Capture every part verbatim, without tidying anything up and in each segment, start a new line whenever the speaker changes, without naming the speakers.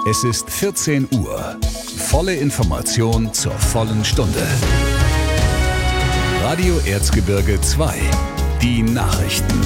Es ist vierzehn Uhr. Volle Information zur vollen Stunde. Radio Erzgebirge zwei. Die Nachrichten.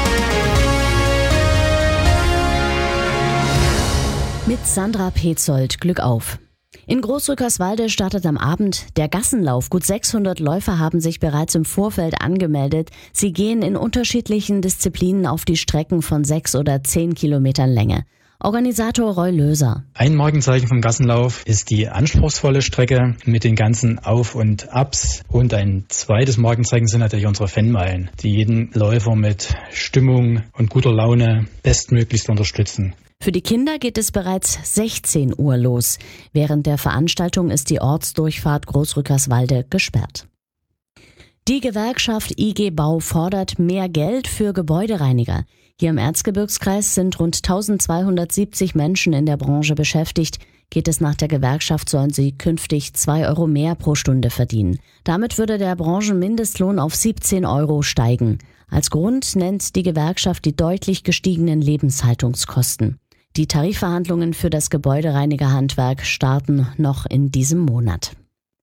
Mit Sandra Petzold, Glück auf. In Großrückerswalde startet am Abend der Gassenlauf. Gut sechshundert Läufer haben sich bereits im Vorfeld angemeldet. Sie gehen in unterschiedlichen Disziplinen auf die Strecken von sechs oder zehn Kilometern Länge. Organisator Roy Löser.
Ein Markenzeichen vom Gassenlauf ist die anspruchsvolle Strecke mit den ganzen Auf- und Abs. Und ein zweites Markenzeichen sind natürlich unsere Fanmeilen, die jeden Läufer mit Stimmung und guter Laune bestmöglichst unterstützen.
Für die Kinder geht es bereits sechzehn Uhr los. Während der Veranstaltung ist die Ortsdurchfahrt Großrückerswalde gesperrt. Die Gewerkschaft I G Bau fordert mehr Geld für Gebäudereiniger. Hier im Erzgebirgskreis sind rund eintausendzweihundertsiebzig Menschen in der Branche beschäftigt. Geht es nach der Gewerkschaft, sollen sie künftig zwei Euro mehr pro Stunde verdienen. Damit würde der Branchenmindestlohn auf siebzehn Euro steigen. Als Grund nennt die Gewerkschaft die deutlich gestiegenen Lebenshaltungskosten. Die Tarifverhandlungen für das Gebäudereinigerhandwerk starten noch in diesem Monat.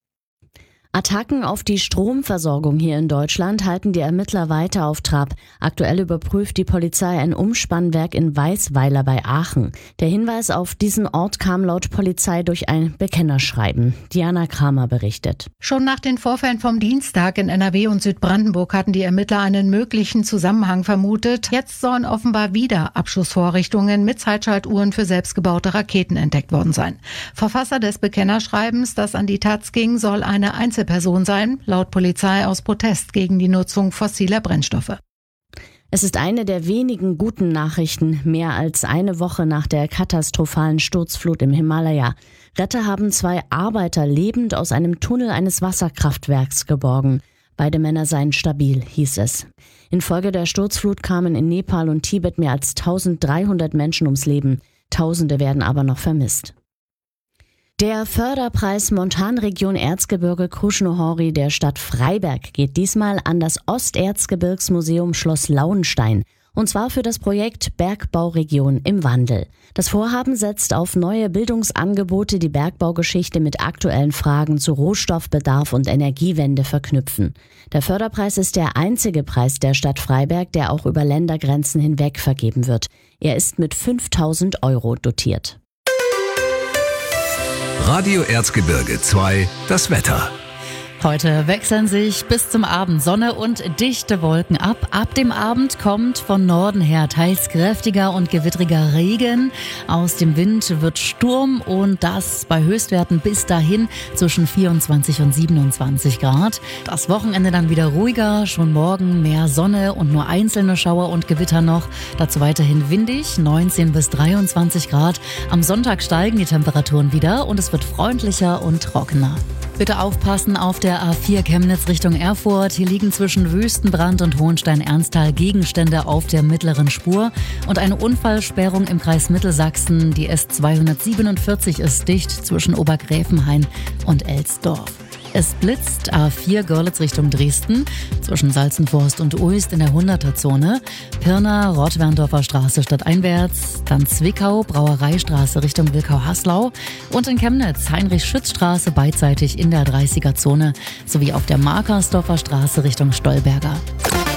Attacken auf die Stromversorgung hier in Deutschland halten die Ermittler weiter auf Trab. Aktuell überprüft die Polizei ein Umspannwerk in Weißweiler bei Aachen. Der Hinweis auf diesen Ort kam laut Polizei durch ein Bekennerschreiben. Diana Kramer berichtet.
Schon nach den Vorfällen vom Dienstag in N R W und Südbrandenburg hatten die Ermittler einen möglichen Zusammenhang vermutet. Jetzt sollen offenbar wieder Abschussvorrichtungen mit Zeitschaltuhren für selbstgebaute Raketen entdeckt worden sein. Verfasser des Bekennerschreibens, das an die Taz ging, soll eine Einzelperson sein, laut Polizei aus Protest gegen die Nutzung fossiler Brennstoffe.
Es ist eine der wenigen guten Nachrichten, mehr als eine Woche nach der katastrophalen Sturzflut im Himalaya. Retter haben zwei Arbeiter lebend aus einem Tunnel eines Wasserkraftwerks geborgen. Beide Männer seien stabil, hieß es. Infolge der Sturzflut kamen in Nepal und Tibet mehr als eintausenddreihundert Menschen ums Leben. Tausende werden aber noch vermisst. Der Förderpreis Montanregion Erzgebirge Krušnohoří der Stadt Freiberg geht diesmal an das Osterzgebirgsmuseum Schloss Lauenstein. Und zwar für das Projekt Bergbauregion im Wandel. Das Vorhaben setzt auf neue Bildungsangebote, die Bergbaugeschichte mit aktuellen Fragen zu Rohstoffbedarf und Energiewende verknüpfen. Der Förderpreis ist der einzige Preis der Stadt Freiberg, der auch über Ländergrenzen hinweg vergeben wird. Er ist mit fünftausend Euro dotiert.
Radio Erzgebirge zwei, das Wetter.
Heute wechseln sich bis zum Abend Sonne und dichte Wolken ab. Ab dem Abend kommt von Norden her teils kräftiger und gewittriger Regen. Aus dem Wind wird Sturm und das bei Höchstwerten bis dahin zwischen vierundzwanzig und siebenundzwanzig Grad. Das Wochenende dann wieder ruhiger, schon morgen mehr Sonne und nur einzelne Schauer und Gewitter noch. Dazu weiterhin windig, neunzehn bis dreiundzwanzig Grad. Am Sonntag steigen die Temperaturen wieder und es wird freundlicher und trockener. Bitte aufpassen auf der A vier Chemnitz Richtung Erfurt. Hier liegen zwischen Wüstenbrand und Hohenstein-Ernsthal Gegenstände auf der mittleren Spur. Und eine Unfallsperrung im Kreis Mittelsachsen. Die S zweihundertsiebenundvierzig ist dicht zwischen Obergräfenhain und Elsdorf. Es blitzt A vier Görlitz Richtung Dresden, zwischen Salzenforst und Uist in der hunderter-Zone, Pirna, Rottwerndorfer Straße stadteinwärts, dann Zwickau, Brauereistraße Richtung Wilkau-Haslau und in Chemnitz Heinrich-Schütz-Straße beidseitig in der dreißiger-Zone sowie auf der Markersdorfer Straße Richtung Stolberger.